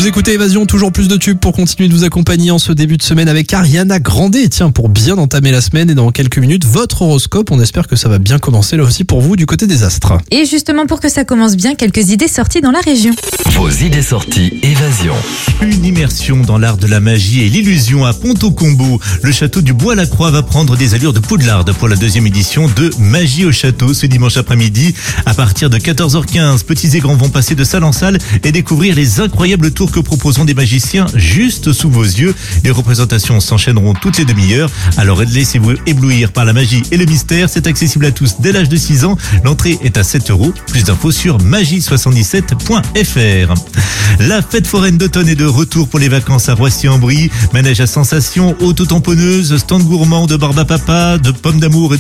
Vous écoutez Évasion, toujours plus de tubes pour continuer de vous accompagner en ce début de semaine avec Ariana Grande. Tiens, pour bien entamer la semaine et dans quelques minutes, votre horoscope. On espère que ça va bien commencer là aussi pour vous du côté des astres. Et justement, pour que ça commence bien, quelques idées sorties dans la région. Vos idées sorties Évasion. Une immersion dans l'art de la magie et l'illusion à Pont-au-Combo. Le château du Bois-la-Croix va prendre des allures de Poudlard pour la deuxième édition de Magie au château ce dimanche après-midi. À partir de 14h15, petits et grands vont passer de salle en salle et découvrir les incroyables tours que proposeront des magiciens juste sous vos yeux. Les représentations s'enchaîneront toutes les demi-heures. Alors laissez-vous éblouir par la magie et le mystère. C'est accessible à tous dès l'âge de 6 ans. L'entrée est à 7 €. Plus d'infos sur magie77.fr. La fête foraine d'automne est de retour pour les vacances à Roissy-en-Brie. Manège à sensations, auto-tamponneuse, stand gourmand de barbe à papa, de pommes d'amour et de